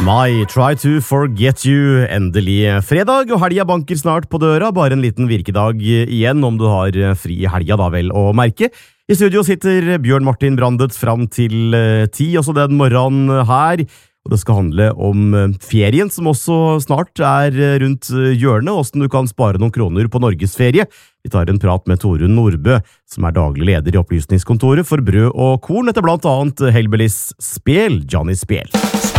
My Try to Forget You. Endelig fredag, og helga banker snart på døra. Bare en liten virkedag igjen, om du har fri i helga da vel å merke. I studio sitter Bjørn Martin Brandet fram til 10, også den morgenen her. Og det skal handle om ferien, som også snart er rundt hjørnet, og hvordan du kan spare noen kroner på Norgesferie. Vi tar en prat med Torunn Nordbø, som er daglig leder i opplysningskontoret for Brød og Korn, etter blant annet Hellbillys Spel, Johnny Spel.